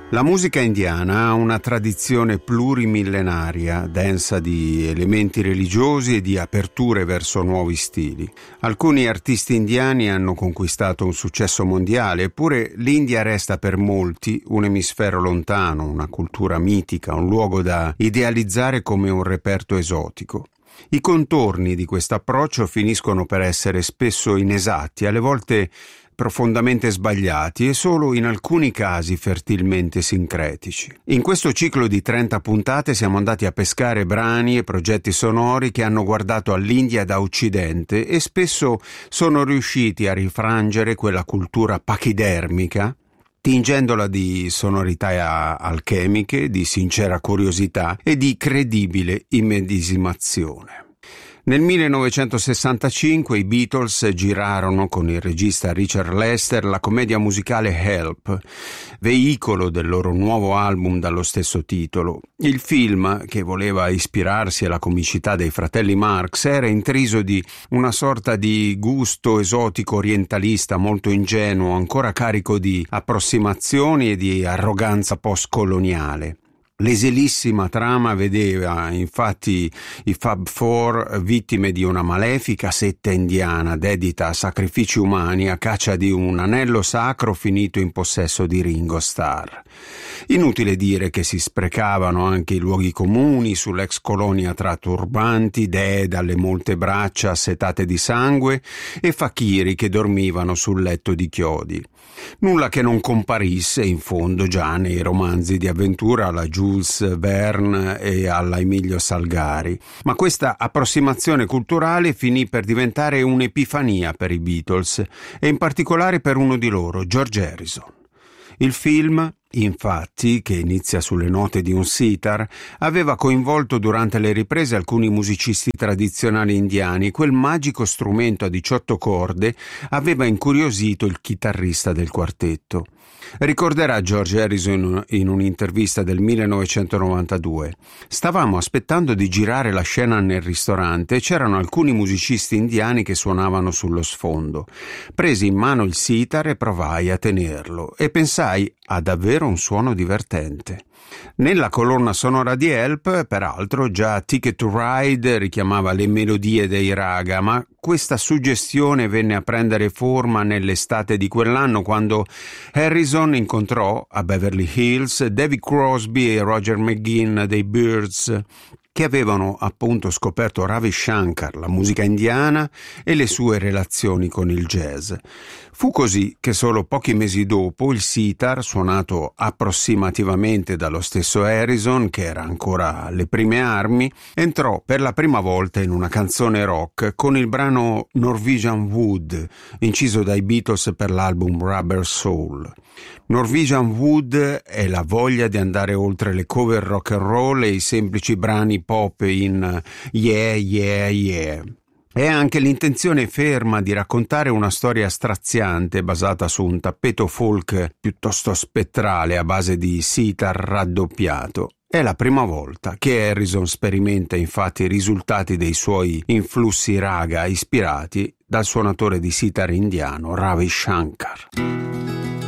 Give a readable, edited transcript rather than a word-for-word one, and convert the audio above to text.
La musica indiana ha una tradizione plurimillenaria, densa di elementi religiosi e di aperture verso nuovi stili. Alcuni artisti indiani hanno conquistato un successo mondiale, eppure l'India resta per molti un emisfero lontano, una cultura mitica, un luogo da idealizzare come un reperto esotico. I contorni di questo approccio finiscono per essere spesso inesatti, alle volte profondamente sbagliati e solo in alcuni casi fertilmente sincretici. In questo ciclo di 30 puntate siamo andati a pescare brani e progetti sonori che hanno guardato all'India da Occidente e spesso sono riusciti a rifrangere quella cultura pachidermica, tingendola di sonorità alchemiche, di sincera curiosità e di credibile immedesimazione. Nel 1965 i Beatles girarono con il regista Richard Lester la commedia musicale Help, veicolo del loro nuovo album dallo stesso titolo. Il film, che voleva ispirarsi alla comicità dei fratelli Marx, era intriso di una sorta di gusto esotico orientalista molto ingenuo, ancora carico di approssimazioni e di arroganza postcoloniale. L'esilissima trama vedeva infatti i Fab Four vittime di una malefica setta indiana dedita a sacrifici umani a caccia di un anello sacro finito in possesso di Ringo Starr. Inutile dire che si sprecavano anche i luoghi comuni sull'ex colonia tra turbanti, dee dalle molte braccia assetate di sangue e fakiri che dormivano sul letto di chiodi. Nulla che non comparisse in fondo già nei romanzi di avventura alla Jules Verne e alla Emilio Salgari, ma questa approssimazione culturale finì per diventare un'epifania per i Beatles e in particolare per uno di loro, George Harrison. Il film, infatti, che inizia sulle note di un sitar, aveva coinvolto durante le riprese alcuni musicisti tradizionali indiani. Quel magico strumento a 18 corde aveva incuriosito il chitarrista del quartetto. Ricorderà George Harrison in un'intervista del 1992. Stavamo aspettando di girare la scena nel ristorante e c'erano alcuni musicisti indiani che suonavano sullo sfondo. Presi in mano il sitar e provai a tenerlo e pensai ha davvero un suono divertente. Nella colonna sonora di Help, peraltro, già Ticket to Ride richiamava le melodie dei raga, ma questa suggestione venne a prendere forma nell'estate di quell'anno quando Harrison incontrò a Beverly Hills David Crosby e Roger McGuinn dei Byrds, che avevano appunto scoperto Ravi Shankar, la musica indiana e le sue relazioni con il jazz. Fu così che solo pochi mesi dopo il sitar, suonato approssimativamente dallo stesso Harrison, che era ancora alle prime armi, entrò per la prima volta in una canzone rock con il brano Norwegian Wood, inciso dai Beatles per l'album Rubber Soul. Norwegian Wood è la voglia di andare oltre le cover rock and roll e i semplici brani pop in yeah, yeah, yeah. È anche l'intenzione ferma di raccontare una storia straziante basata su un tappeto folk piuttosto spettrale a base di sitar raddoppiato. È la prima volta che Harrison sperimenta infatti i risultati dei suoi influssi raga ispirati dal suonatore di sitar indiano Ravi Shankar.